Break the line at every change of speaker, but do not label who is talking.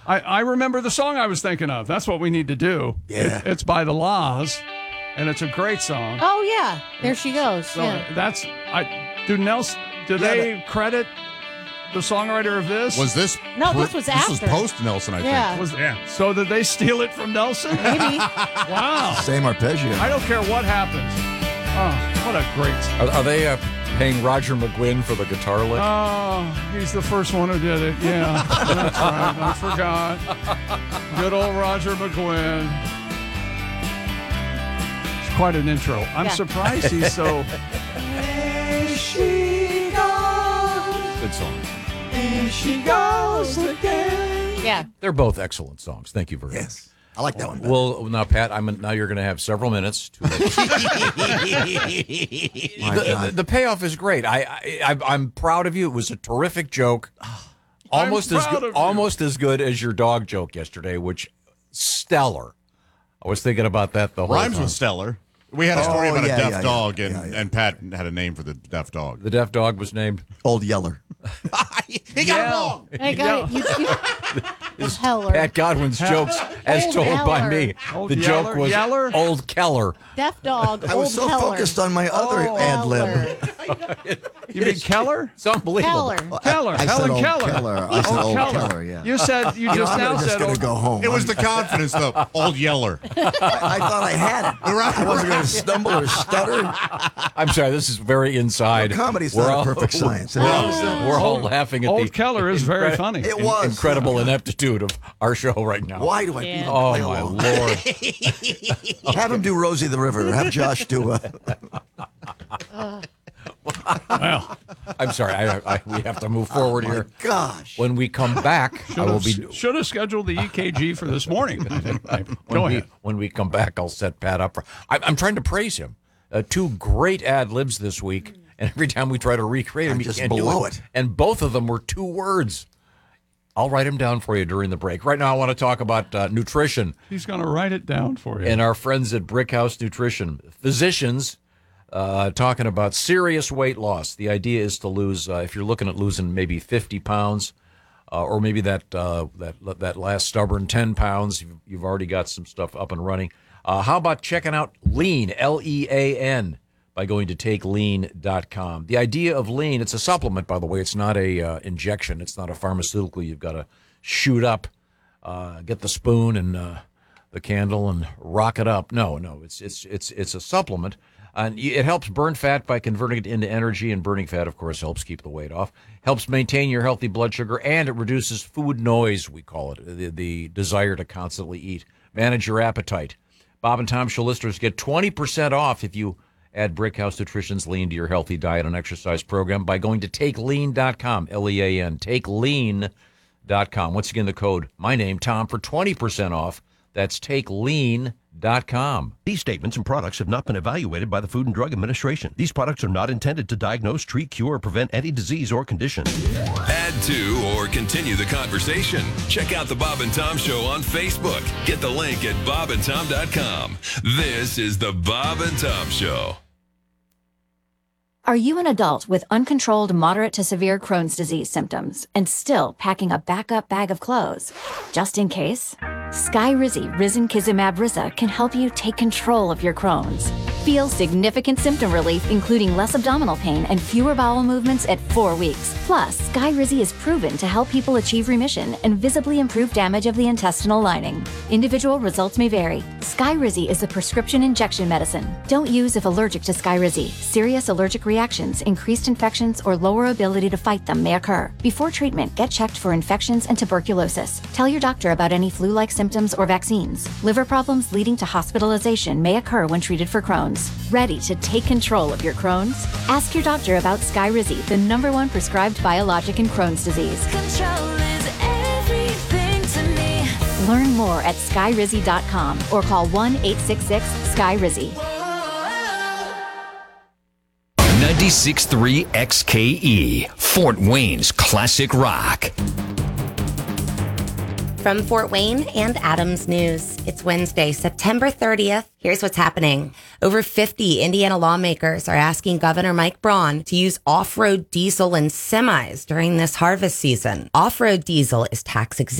I remember the song I was thinking of. That's what we need to do.
Yeah.
It's by the Laws, and it's a great song.
Oh, yeah. There she goes.
So
Yeah.
do they credit the songwriter of this?
Was this?
No, this was after.
This was post Nelson, I
Yeah.
think.
So did they steal it from Nelson?
Maybe.
Wow.
Same arpeggio.
I don't care what happens. Oh, what a great song.
Are they paying Roger McGuinn for the guitar lick?
Oh, he's the first one who did it. Yeah, that's right. I forgot. Good old Roger McGuinn. It's quite an intro. I'm surprised he's so... There she goes.
Good song.
There she goes again.
Yeah.
They're both excellent songs. Thank you very much.
Yes. I like that one.
Well, now, Pat, now you're going to have several minutes to. The payoff is great. I'm proud of you. It was a terrific joke. Almost as good as your dog joke yesterday, which stellar. I was thinking about that the whole
Rhymes
time.
with stellar. We had a story about a deaf dog,
yeah.
and Pat had a name for the deaf dog.
The deaf dog was named
Old Yeller.
He got it wrong.
I got it. Heller.
Pat Godwin's jokes, as
Old
told by
Heller.
me.
Old
The joke
Yeller?
was
Yeller?
Old Keller.
Deaf dog.
I was so
Old Heller.
focused on my other ad lib.
You mean Keller?
It's unbelievable.
Heller.
Keller.
I said
Helen
Old
Keller.
Keller. I said Old Keller, yeah.
You just
I'm
now
just
said
going
old.
to go home.
It was the confidence, though. Old Yeller.
I thought I had it. I wasn't going to stumble or stutter.
I'm sorry, this is very inside.
Comedy's
We're
not
all-
a perfect science.
We're all laughing at
Old
the
Keller is very funny.
It was.
incredible ineptitude of our show right now.
Why do I even
Oh,
play
my
along?
Lord.
Have him do Rosie the River. Have Josh do
Well,
I'm sorry. We have to move forward here.
Gosh.
When we come back, I will be.
should have scheduled the EKG for this morning. Go ahead.
When we come back, I'll set Pat up for. I'm trying to praise him. Two great ad libs this week, and every time we try to recreate them, he
just
can't
blow
do
it.
And both of them were 2 words. I'll write them down for you during the break. Right now, I want to talk about nutrition
He's going to write it down for you.
and our friends at Brickhouse Nutrition. Physicians talking about serious weight loss. The idea is to lose, if you're looking at losing maybe 50 pounds, or maybe that last stubborn 10 pounds, you've already got some stuff up and running. How about checking out Lean, Lean, by going to takelean.com. The idea of Lean, it's a supplement, by the way. It's not a injection. It's not a pharmaceutical. You've got to shoot up, get the spoon and the candle and rock it up. No, it's a supplement. And it helps burn fat by converting it into energy, and burning fat, of course, helps keep the weight off. Helps maintain your healthy blood sugar, and it reduces food noise, we call it, the desire to constantly eat. Manage your appetite. Bob and Tom Show listeners get 20% off if you add Brickhouse Nutrition's Lean to your healthy diet and exercise program by going to takelean.com, Lean, takelean.com. Once again, the code, my name, Tom, for 20% off. That's takelean.com.
These statements and products have not been evaluated by the Food and Drug Administration. These products are not intended to diagnose, treat, cure, or prevent any disease or condition.
Add to or continue the conversation. Check out the Bob and Tom Show on Facebook. Get the link at bobandtom.com. This is the Bob and Tom Show.
Are you an adult with uncontrolled moderate to severe Crohn's disease symptoms and still packing a backup bag of clothes? Just in case? Skyrizi Risankizumab Riza can help you take control of your Crohn's. Feel significant symptom relief, including less abdominal pain and fewer bowel movements at 4 weeks. Plus, Skyrizi is proven to help people achieve remission and visibly improve damage of the intestinal lining. Individual results may vary. Skyrizi is a prescription injection medicine. Don't use if allergic to Skyrizi. Serious allergic reactions, increased infections, or lower ability to fight them may occur. Before treatment, get checked for infections and tuberculosis. Tell your doctor about any flu-like symptoms or vaccines. Liver problems leading to hospitalization may occur when treated for Crohn's. Ready to take control of your Crohn's? Ask your doctor about Skyrizi, the #1 prescribed biologic in Crohn's disease.
Control is everything to me.
Learn more at skyrizi.com or call 1-866-SKYRIZI.
96.3 XKE, Fort Wayne's classic rock.
From Fort Wayne and Adams News, it's Wednesday, September 30th. Here's what's happening. Over 50 Indiana lawmakers are asking Governor Mike Braun to use off-road diesel in semis during this harvest season. Off-road diesel is tax exempt